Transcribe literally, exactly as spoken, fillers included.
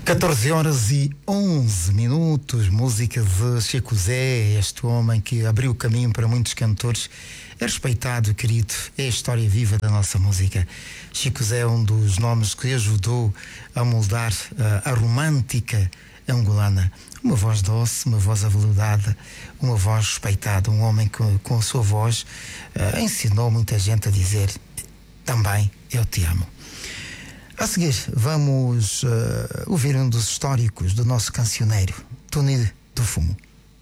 catorze horas e onze minutos, música de Chico Zé, este homem que abriu o caminho para muitos cantores. É respeitado, querido, é a história viva da nossa música. Chico Zé é um dos nomes que ajudou a moldar uh, a romântica angolana. Uma voz doce, uma voz aveludada, uma voz respeitada, um homem que com a sua voz uh, ensinou muita gente a dizer também eu te amo. A seguir, vamos uh, ouvir um dos históricos do nosso cancioneiro, Tony do Fumo.